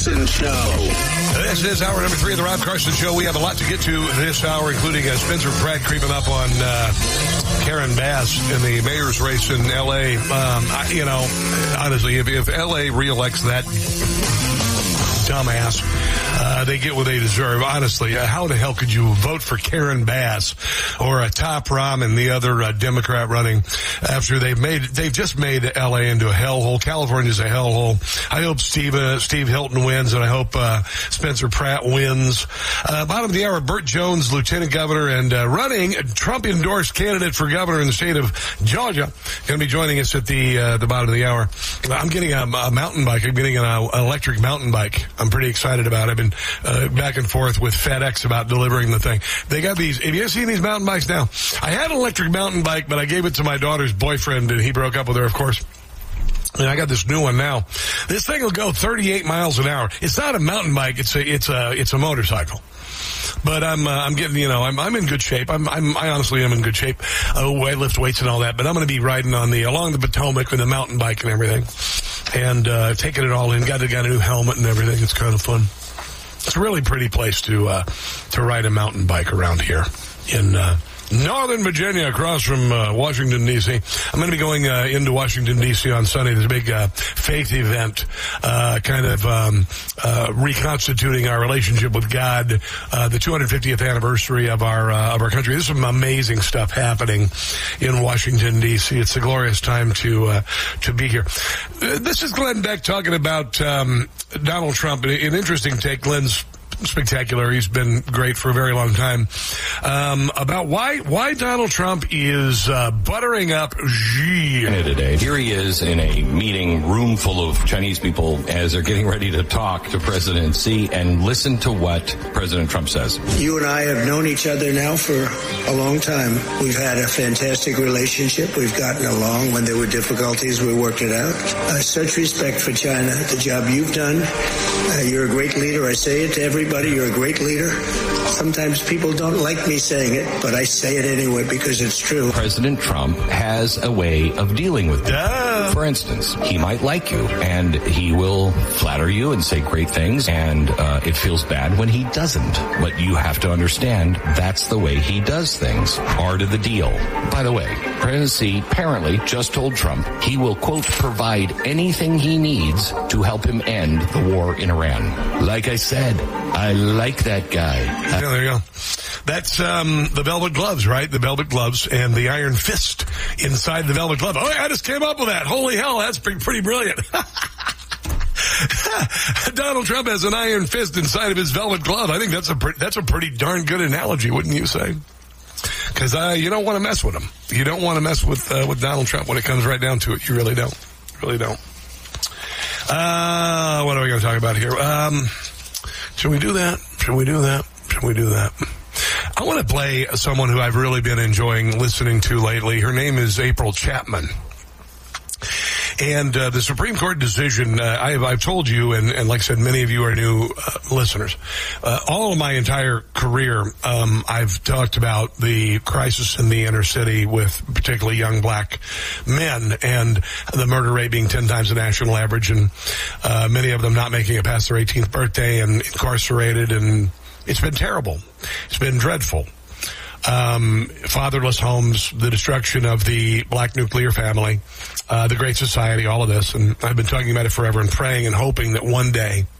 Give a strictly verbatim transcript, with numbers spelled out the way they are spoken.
Carson Show. This is hour number three of the Rob Carson Show. We have a lot to get to this hour, including uh, Spencer Pratt creeping up on uh, Karen Bass in the mayor's race in L A. Um, I, you know, honestly, if, if L A reelects that dumbass, uh, they get what they deserve. Honestly, uh, how the hell could you vote for Karen Bass or uh, Top Rahm and the other uh, Democrat running after they've made, they've just made L A into a hellhole. California's a hellhole. I hope Steve, uh, Steve Hilton wins, and I hope, uh, Spencer Pratt wins. Uh, bottom of the hour, Burt Jones, Lieutenant Governor and, uh, running Trump-endorsed candidate for governor in the state of Georgia, going to be joining us at the, uh, the bottom of the hour. I'm getting a, a mountain bike. I'm getting an, uh, electric mountain bike. I'm pretty excited about it. I've been uh, back and forth with FedEx about delivering the thing. They got these. Have you ever seen these mountain bikes now? I had an electric mountain bike, but I gave it to my daughter's boyfriend, and he broke up with her, of course. And I got this new one now. This thing will go thirty-eight miles an hour. It's not a mountain bike. It's a, it's a, it's a motorcycle. But I'm, uh, I'm getting, you know, I'm, I'm in good shape. I'm, I'm, I honestly am in good shape. Oh, I lift weights and all that, but I'm going to be riding on the, along the Potomac with the mountain bike and everything. And, uh, taking it all in. Got a, got a new helmet and everything. It's kind of fun. It's a really pretty place to, uh, to ride a mountain bike around here in, uh, Northern Virginia, across from uh, Washington, D C. I'm going to be going uh, into Washington, D C on Sunday. There's a big uh, faith event, uh, kind of um, uh, reconstituting our relationship with God, uh, the two hundred fiftieth anniversary of our uh, of our country. There's some amazing stuff happening in Washington, D C. It's a glorious time to uh, to be here. Uh, this is Glenn Beck talking about um, Donald Trump. An interesting take. Glenn's spectacular. He's been great for a very long time. Um, about why why Donald Trump is uh, buttering up Xi today. Here he is in a meeting room full of Chinese people as they're getting ready to talk to President Xi, and listen to what President Trump says. You and I have known each other now for a long time. We've had a fantastic relationship. We've gotten along. When there were difficulties, we worked it out. Uh, such respect for China, the job you've done. Uh, you're a great leader. I say it to everybody. You're a great leader. Sometimes people don't like me saying it, but I say it anyway because it's true. President Trump has a way of dealing with it. For instance, he might like you, and he will flatter you and say great things, and uh, it feels bad when he doesn't. But you have to understand that's the way he does things. Part of the deal. By the way, President Xi apparently just told Trump he will, quote, provide anything he needs to help him end the war in Iran. Like I said, I like that guy. Yeah, there you go. That's um, the velvet gloves, right? The velvet gloves and the iron fist inside the velvet glove. Oh, yeah, I just came up with that. Holy hell, that's pretty, pretty brilliant. Donald Trump has an iron fist inside of his velvet glove. I think that's a pre- that's a pretty darn good analogy, wouldn't you say? Because uh, you don't want to mess with him. You don't want to mess with uh, with Donald Trump when it comes right down to it. You really don't. Really don't. Uh, what are we going to talk about here? Um, should we do that? Should we do that? Should we do that? I want to play someone who I've really been enjoying listening to lately. Her name is April Chapman. And uh, the Supreme Court decision, uh, I've, I've told you, and, and like I said, many of you are new uh, listeners. Uh, all of my entire career, um, I've talked about the crisis in the inner city with particularly young black men, and the murder rate being ten times the national average, and uh, many of them not making it past their eighteenth birthday and incarcerated, and it's been terrible. It's been dreadful. Um, fatherless homes, the destruction of the black nuclear family, uh, the Great Society, all of this. And I've been talking about it forever and praying and hoping that one day